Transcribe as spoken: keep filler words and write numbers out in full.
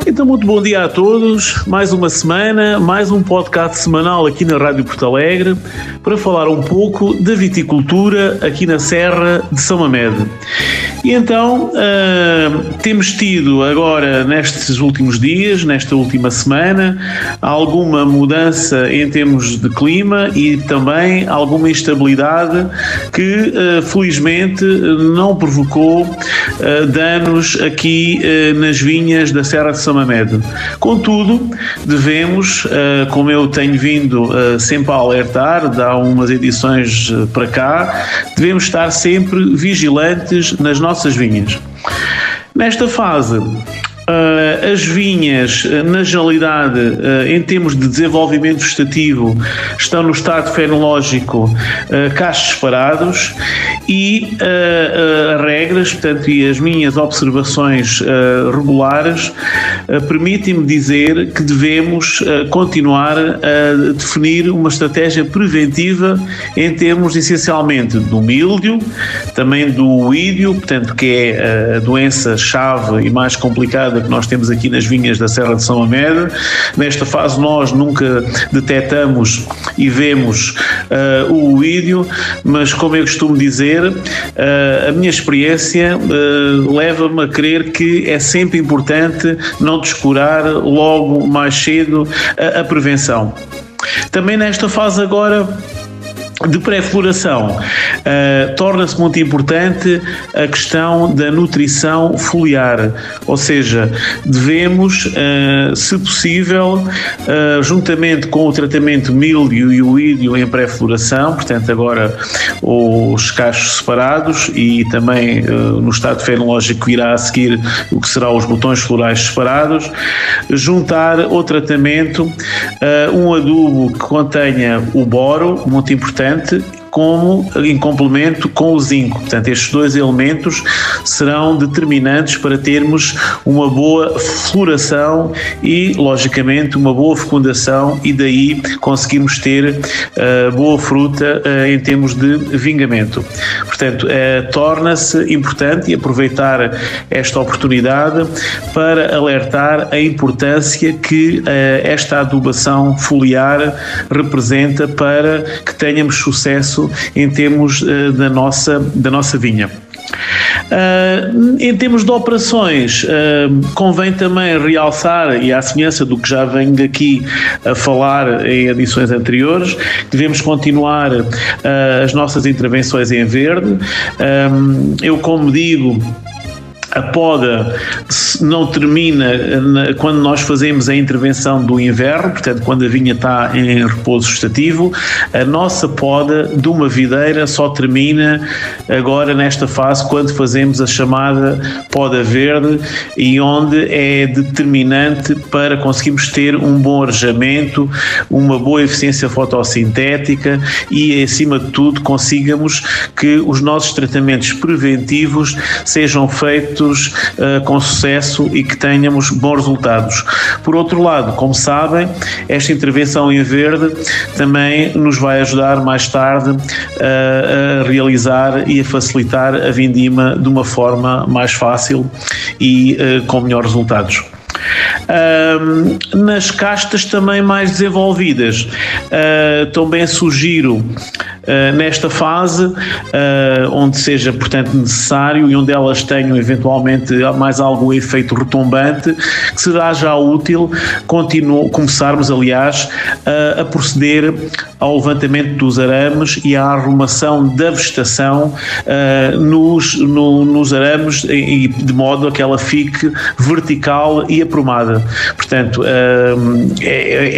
Então, muito bom dia a todos, mais uma semana, mais um podcast semanal aqui na Rádio Porto Alegre, para falar um pouco da viticultura aqui na Serra de São Mamede. E então, uh, temos tido agora, nestes últimos dias, nesta última semana, alguma mudança em termos de clima e também alguma instabilidade que, uh, felizmente, não provocou uh, danos aqui uh, nas vinhas da Serra de São Mamede. Contudo, devemos, uh, como eu tenho vindo uh, sempre a alertar, de há umas edições uh, para cá, devemos estar sempre vigilantes nas nossas vinhas. Nesta fase, Uh, as vinhas, uh, na generalidade, uh, em termos de desenvolvimento vegetativo, estão no estado fenológico uh, cachos separados e uh, uh, regras, portanto, e as minhas observações uh, regulares uh, permitem-me dizer que devemos uh, continuar a definir uma estratégia preventiva em termos, essencialmente, do míldio, também do oídio, portanto, que é a doença-chave e mais complicada que nós temos aqui nas vinhas da Serra de São Mamede. Nesta fase nós nunca detectamos e vemos uh, o oídio, mas como eu costumo dizer, uh, a minha experiência uh, leva-me a crer que é sempre importante não descurar logo mais cedo a, a prevenção. Também nesta fase agora de pré-floração, uh, torna-se muito importante a questão da nutrição foliar, ou seja, devemos, uh, se possível, uh, juntamente com o tratamento míldio e oídio em pré-floração, portanto agora os cachos separados e também uh, no estado fenológico irá a seguir o que será os botões florais separados, juntar ao tratamento uh, um adubo que contenha o boro, muito importante, como em complemento com o zinco. Portanto, estes dois elementos serão determinantes para termos uma boa floração e, logicamente, uma boa fecundação e daí conseguirmos ter uh, boa fruta uh, em termos de vingamento. Portanto, uh, torna-se importante e aproveitar esta oportunidade para alertar a importância que uh, esta adubação foliar representa para que tenhamos sucesso em termos uh, da, nossa, da nossa vinha. Uh, em termos de operações, uh, convém também realçar, e à semelhança do que já venho aqui a falar em edições anteriores, devemos continuar uh, as nossas intervenções em verde. Uh, eu, como digo, a poda não termina quando nós fazemos a intervenção do inverno, portanto, quando a vinha está em repouso vegetativo. A nossa poda de uma videira só termina agora nesta fase quando fazemos a chamada poda verde e onde é determinante para conseguirmos ter um bom arejamento, uma boa eficiência fotossintética e, acima de tudo, consigamos que os nossos tratamentos preventivos sejam feitos Uh, com sucesso e que tenhamos bons resultados. Por outro lado, como sabem, esta intervenção em verde também nos vai ajudar mais tarde uh, a realizar e a facilitar a vindima de uma forma mais fácil e uh, com melhores resultados. Uh, nas castas também mais desenvolvidas, uh, também sugiro uh, nesta fase, uh, onde seja, portanto, necessário e onde elas tenham eventualmente mais algum efeito retumbante, que será já útil continuo, começarmos, aliás, uh, a proceder ao levantamento dos arames e à arrumação da vegetação uh, nos, no, nos arames, e, de modo a que ela fique vertical e aprumada. Portanto, uh, é,